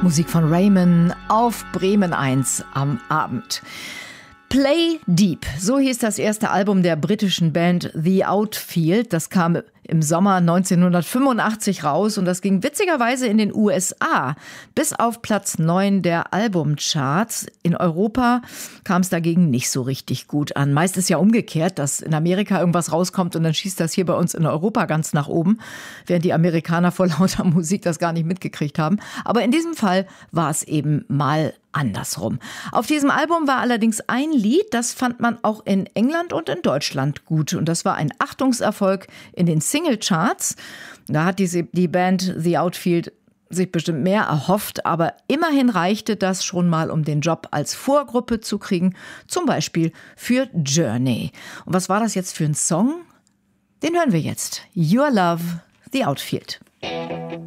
Musik von Raymond auf Bremen 1 am Abend. Play Deep, so hieß das erste Album der britischen Band The Outfield. Das kam im Sommer 1985 raus und das ging witzigerweise in den USA bis auf Platz 9 der Albumcharts. In Europa kam es dagegen nicht so richtig gut an. Meist ist ja umgekehrt, dass in Amerika irgendwas rauskommt und dann schießt das hier bei uns in Europa ganz nach oben, während die Amerikaner vor lauter Musik das gar nicht mitgekriegt haben. Aber in diesem Fall war es eben mal andersrum. Auf diesem Album war allerdings ein Lied, das fand man auch in England und in Deutschland gut. Und das war ein Achtungserfolg in den Singlecharts. Da hat die Band The Outfield sich bestimmt mehr erhofft, aber immerhin reichte das schon mal, um den Job als Vorgruppe zu kriegen, zum Beispiel für Journey. Und was war das jetzt für ein Song? Den hören wir jetzt. Your Love, The Outfield.